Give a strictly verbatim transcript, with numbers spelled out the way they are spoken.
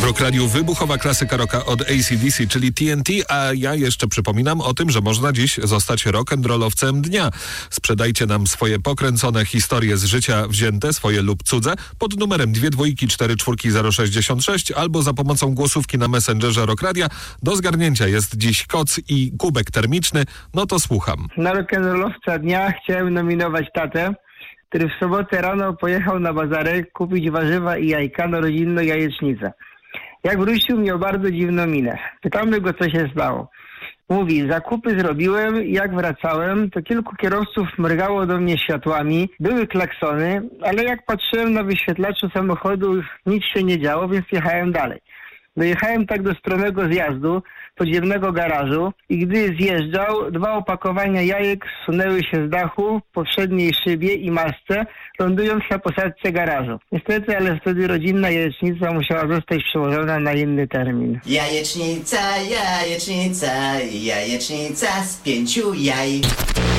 W Rockradiu wybuchowa klasyka rocka od A C D C, czyli T N T, a ja jeszcze przypominam o tym, że można dziś zostać rock'n'rollowcem dnia. Sprzedajcie nam swoje pokręcone historie z życia wzięte, swoje lub cudze, pod numerem dwie dwójki cztery czwórki zero sześćdziesiąt sześć albo za pomocą głosówki na Messengerze Rockradia. Do zgarnięcia jest dziś koc i kubek termiczny. No to słucham. Na rock'n'rollowca dnia chciałem nominować tatę, który w sobotę rano pojechał na bazarek kupić warzywa i jajka na rodzinną jajecznicę. Jak wrócił, miał bardzo dziwną minę. Pytamy go, co się stało. Mówi, zakupy zrobiłem i jak wracałem, to kilku kierowców mrygało do mnie światłami, były klaksony, ale jak patrzyłem na wyświetlaczu samochodu, nic się nie działo, więc jechałem dalej. Dojechałem tak do stromego zjazdu, podziemnego garażu i gdy zjeżdżał, dwa opakowania jajek zsunęły się z dachu po przedniej szybie i masce, lądując na posadzce garażu. Niestety, ale wtedy rodzinna jajecznica musiała zostać przełożona na inny termin. Jajecznica, jajecznica, jajecznica z pięciu jaj.